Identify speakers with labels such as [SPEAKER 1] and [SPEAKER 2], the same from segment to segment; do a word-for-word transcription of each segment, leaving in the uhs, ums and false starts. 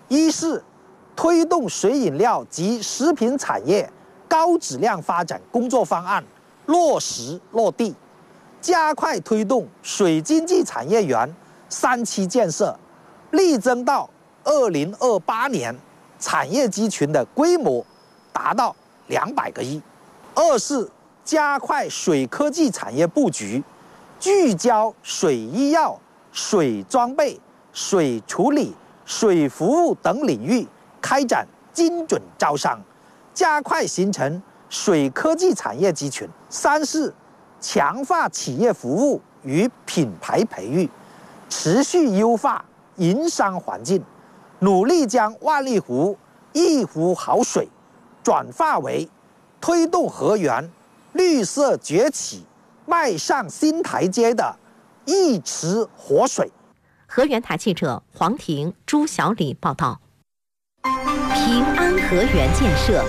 [SPEAKER 1] 一是推动水饮料及食品产业高质量发展工作方案落实落地，加快推动水经济产业园三期建设，力争到二零二八年产业集群的规模达到两百个亿。二是加快水科技产业布局，聚焦水医药、水装备、水处理、水服务等领域开展精准招商，加快形成水科技产业集群。三是强化企业服务与品牌培育，持续优化营商环境，努力将万丽湖一湖好水转化为推动河源绿色崛起迈上新台阶的一池活水。
[SPEAKER 2] 河源台记者黄婷、朱小李报道。平安河源建设。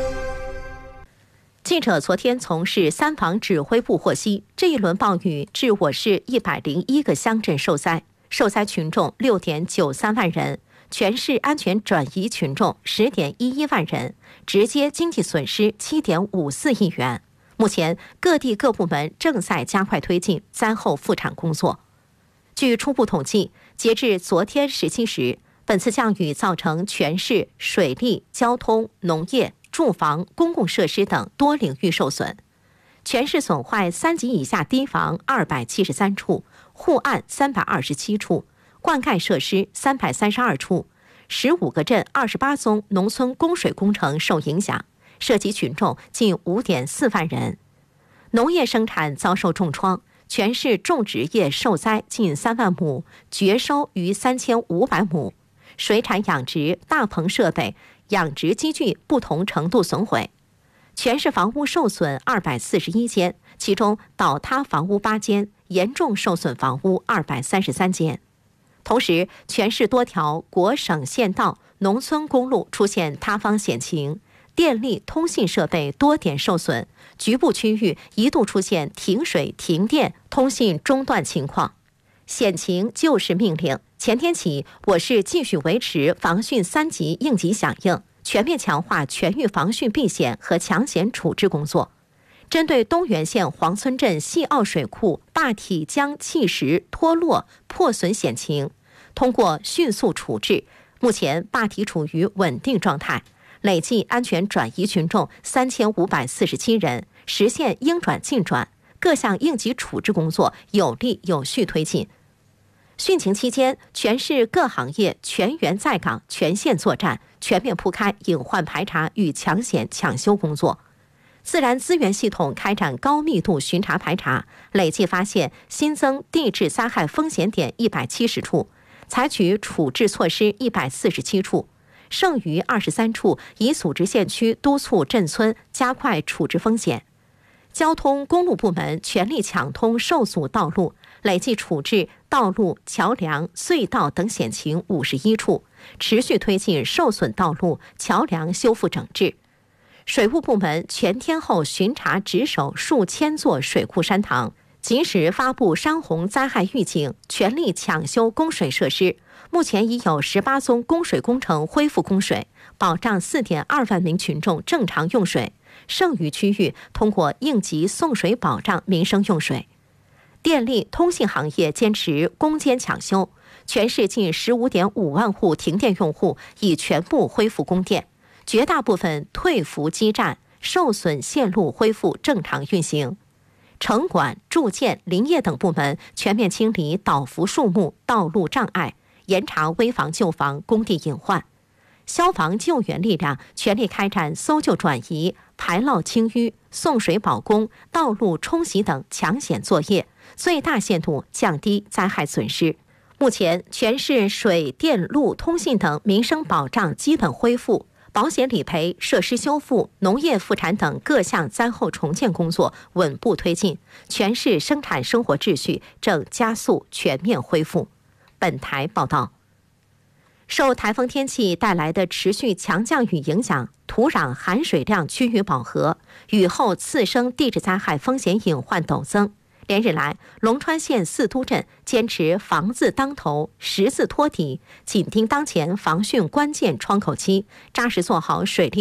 [SPEAKER 2] 记者昨天从市三防指挥部获悉，这一轮暴雨致我市一百零一个乡镇受灾，受灾群众六点九三万人，全市安全转移群众十点一一万人，直接经济损失七点五四亿元。目前各地各部门正在加快推进灾后复产工作。据初步统计，截至昨天十七时，本次降雨造成全市水利、交通、农业、住房、公共设施等多领域受损，全市损坏三级以下堤防二百七十三处，护岸三百二十七处，灌溉设施三百三十二处，十五个镇二十八宗农村供水工程受影响，涉及群众近五点四万人。农业生产遭受重创，全市种植业受灾近三万亩，绝收逾三千五百亩。水产养殖、大棚设备、养殖机具不同程度损毁，全市房屋受损二百四十一间，其中倒塌房屋八间，严重受损房屋二百三十三间。同时，全市多条国省县道、农村公路出现塌方险情，电力、通信设备多点受损，局部区域一度出现停水、停电、通信中断情况。险情就是命令，前天起，我市继续维持防汛三级应急响应，全面强化全域防汛避险和抢险处置工作。针对东源县黄村镇西澳水库坝体浆砌石脱落破损险情，通过迅速处置，目前坝体处于稳定状态，累计安全转移群众三千五百四十七人，实现应转尽转，各项应急处置工作有力有序推进。汛情期间，全市各行业全员在岗、全线作战，全面铺开隐患排查与抢险抢修工作。自然资源系统开展高密度巡查排查，累计发现新增地质灾害风险点一百七十处，采取处置措施一百四十七处，剩余二十三处已组织县区督促镇村加快处置风险。交通公路部门全力抢通受阻道路，累计处置道路、桥梁、隧道等险情五十一处，持续推进受损道路、桥梁修复整治。水务部门全天候巡查值守数千座水库山塘，及时发布山洪灾害预警，全力抢修供水设施。目前已有十八宗供水工程恢复供水，保障四点二万名群众正常用水。剩余区域通过应急送水保障民生用水。电力、通信行业坚持攻坚抢修，全市近十五点五万户停电用户已全部恢复供电，绝大部分退服基站、受损线路恢复正常运行。城管、住建、林业等部门全面清理倒伏树木、道路障碍，严查危房旧房、工地隐患。消防救援力量全力开展搜救转移、排涝清淤、送水保供、道路冲洗等抢险作业，最大限度降低灾害损失。目前，全市水电路通信等民生保障基本恢复，保险理赔、设施修复、农业复产等各项灾后重建工作稳步推进，全市生产生活秩序正加速全面恢复。本台报道。受台风天气带来的持续强降雨影响，土壤含水量趋于饱和，雨后次生地质灾害风险隐患陡增。 连日来，龙川县四都镇坚持防字当头、识字托底，紧盯当前防汛关键窗口期，扎实做好水利